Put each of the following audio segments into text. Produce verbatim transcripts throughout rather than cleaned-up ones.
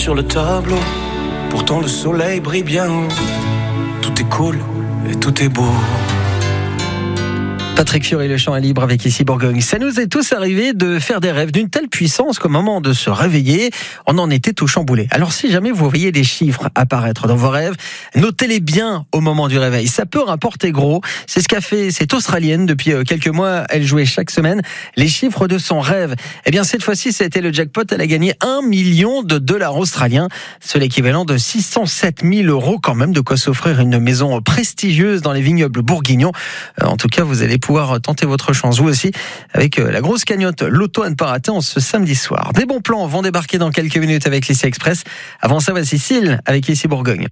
sur le tableau. Pourtant le soleil brille bien haut. Tout est cool et tout est beau. Patrick Fiori, le chant est libre avec Ici Bourgogne. Ça nous est tous arrivé de faire des rêves d'une telle puissance qu'au moment de se réveiller, on en était tout chamboulé. Alors si jamais vous voyez des chiffres apparaître dans vos rêves, notez-les bien au moment du réveil. Ça peut rapporter gros. C'est ce qu'a fait cette Australienne depuis quelques mois. Elle jouait chaque semaine les chiffres de son rêve. Eh bien cette fois-ci, c'était le jackpot. Elle a gagné un million de dollars australiens. C'est l'équivalent de six cent sept mille euros quand même. De quoi s'offrir une maison prestigieuse dans les vignobles bourguignons. En tout cas, vous allez pouvoir tenter votre chance vous aussi avec la grosse cagnotte Loto à ne pas rater en ce samedi soir. Des bons plans vont débarquer dans quelques minutes avec l'Ici Express. Avant ça, voici Syl avec Ici Bourgogne.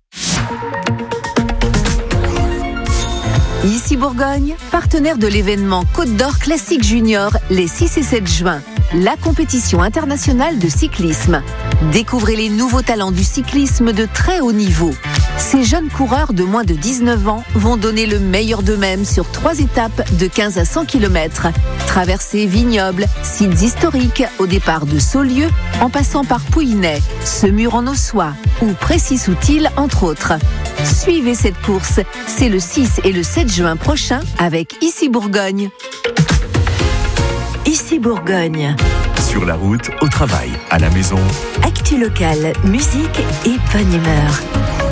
Ici Bourgogne, partenaire de l'événement Côte d'Or Classique Junior les six et sept juin, la compétition internationale de cyclisme. Découvrez les nouveaux talents du cyclisme de très haut niveau. Ces jeunes coureurs de moins de dix-neuf ans vont donner le meilleur d'eux-mêmes sur trois étapes de quinze à cent kilomètres. Traversées vignobles, sites historiques au départ de Saulieu, en passant par Pouillet, Semur en Ossois ou Précy-Soutil entre autres. Suivez cette course, c'est le six et le sept juin prochain avec Ici Bourgogne. Ici Bourgogne. Sur la route, au travail, à la maison. Actu locale, musique et bonne humeur.